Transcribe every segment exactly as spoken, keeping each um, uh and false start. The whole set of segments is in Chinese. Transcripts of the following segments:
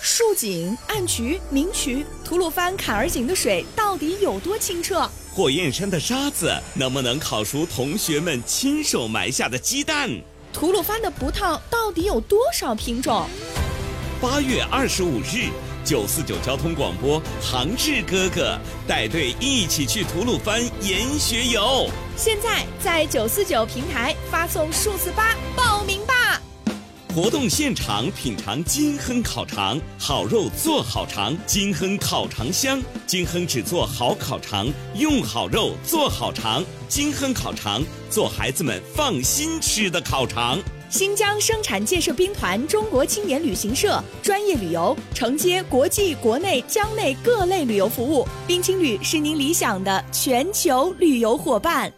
竖井、暗渠、明渠，吐鲁番坎儿井的水到底有多清澈？ 火焰山的沙子能不能烤熟同学们亲手埋下的鸡蛋？ 吐鲁番的葡萄到底有多少品种？ 八月二十五日，九四九交通广播，杭志哥哥带队一起去吐鲁番研学游。 现在在九四九平台发送数字八报名吧。 活动现场品尝金亨烤肠，好肉做好肠，金亨烤肠香。金亨只做好烤肠，用好肉做好肠。金亨烤肠，做孩子们放心吃的烤肠。 新疆生产建设兵团中国青年旅行社专业旅游，承接国际、国内、疆内各类旅游服务。冰青旅是您理想的全球旅游伙伴。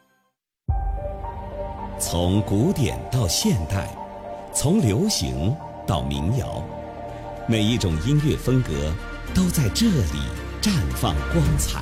从古典到现代，从流行到民谣，每一种音乐风格都在这里绽放光彩。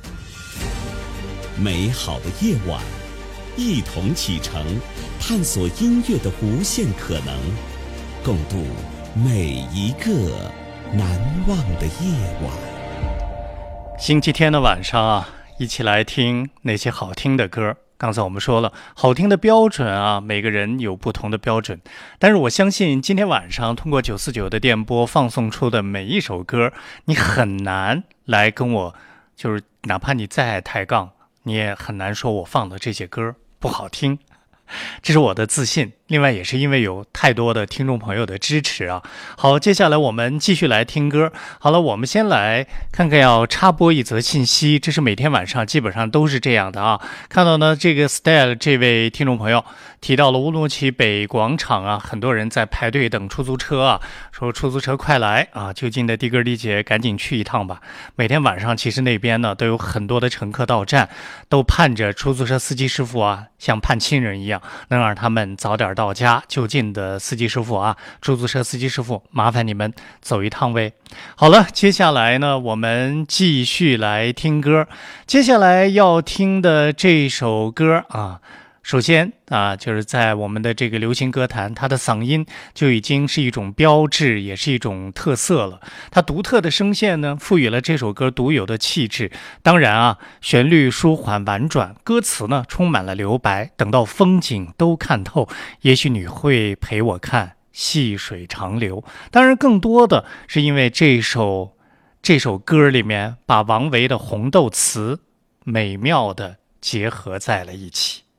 美好的夜晚，一同启程，探索音乐的无限可能，共度每一个难忘的夜晚。 星期天的晚上啊，一起来听那些好听的歌。刚才我们说了，好听的标准啊，每个人有不同的标准。但是我相信今天晚上通过九四九的电波放送出的每一首歌，你很难来跟我，就是哪怕你再爱抬杠，你也很难说我放的这些歌不好听。这是我的自信，另外也是因为有太多的听众朋友的支持啊。好，接下来我们继续来听歌。好了，我们先来看看，要插播一则信息，这是每天晚上基本上都是这样的啊。看到呢，这个 Style 这位听众朋友提到了乌鲁木齐北广场啊，很多人在排队等出租车啊，说出租车快来啊，就近的的哥的姐赶紧去一趟吧。每天晚上其实那边呢都有很多的乘客到站，都盼着出租车司机师傅啊像盼亲人一样，能让他们早点到家。就近的司机师傅啊，出租车司机师傅，麻烦你们走一趟呗。好了，接下来呢，我们继续来听歌。接下来要听的这首歌啊，首先啊，就是在我们的这个流行歌坛，他的嗓音就已经是一种标志，也是一种特色了。他独特的声线呢，赋予了这首歌独有的气质。当然啊，旋律舒缓婉转，歌词呢充满了留白。等到风景都看透，也许你会陪我看细水长流。当然，更多的是因为这首这首歌里面把王维的红豆词美妙的结合在了一起。